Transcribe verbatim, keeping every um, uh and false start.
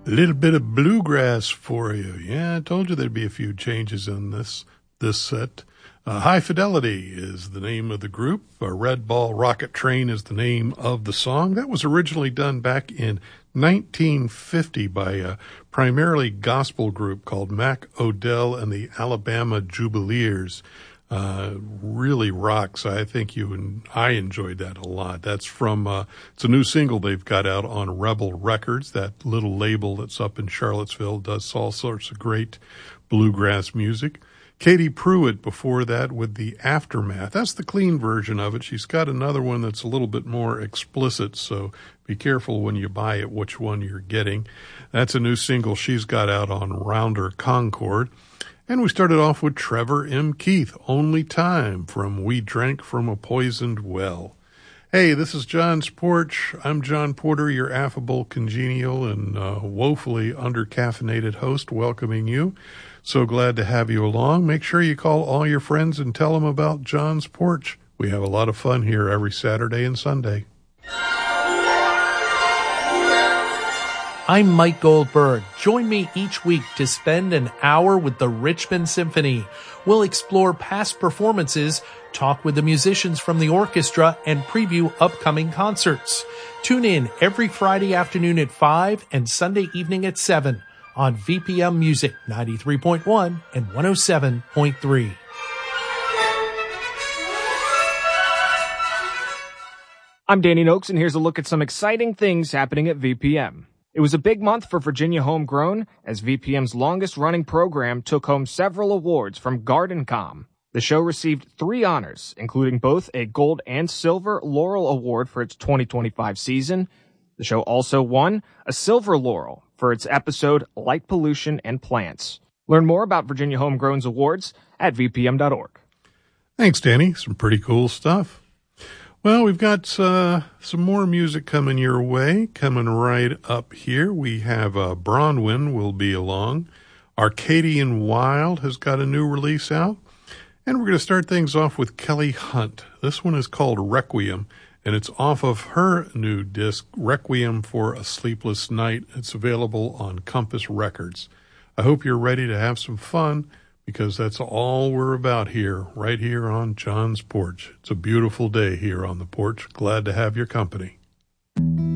A little bit of bluegrass for you. Yeah, I told you there'd be a few changes in this this set. Uh, High Fidelity is the name of the group. Uh, Red Ball Rocket Train is the name of the song. That was originally done back in nineteen fifty by a primarily gospel group called Mac Odell and the Alabama Jubileers. Uh, really rocks. I think you and I enjoyed that a lot. That's from, uh, it's a new single they've got out on Rebel Records. That little label that's up in Charlottesville does all sorts of great bluegrass music. Katie Pruitt before that with the Aftermath. That's the clean version of it. She's got another one that's a little bit more explicit, so be careful when you buy it which one you're getting. That's a new single she's got out on Rounder Concord. And we started off with Trevor M. Keith, Only Time, from We Drank from a Poisoned Well. Hey, this is John's Porch. I'm John Porter, your affable, congenial, and uh, woefully under-caffeinated host, welcoming you. So glad to have you along. Make sure you call all your friends and tell them about John's Porch. We have a lot of fun here every Saturday and Sunday. I'm Mike Goldberg. Join me each week to spend an hour with the Richmond Symphony. We'll explore past performances, talk with the musicians from the orchestra, and preview upcoming concerts. Tune in every Friday afternoon at five and Sunday evening at seven on V P M Music ninety-three point one and one oh seven point three. I'm Danny Noakes, and here's a look at some exciting things happening at V P M. It was a big month for Virginia Homegrown, as V P M's longest-running program took home several awards from GardenCom. The show received three honors, including both a Gold and Silver Laurel Award for its twenty twenty-five season. The show also won a Silver Laurel for its episode Light Pollution and Plants. Learn more about Virginia Homegrown's awards at v p m dot org. Thanks, Danny. Some pretty cool stuff. Well, we've got uh, some more music coming your way. Coming right up here, we have uh, Bronwyn will be along. Arcadian Wild has got a new release out. And we're going to start things off with Kelly Hunt. This one is called Requiem, and it's off of her new disc, Requiem for a Sleepless Night. It's available on Compass Records. I hope you're ready to have some fun, because that's all we're about here, right here on John's Porch. It's a beautiful day here on the porch. Glad to have your company.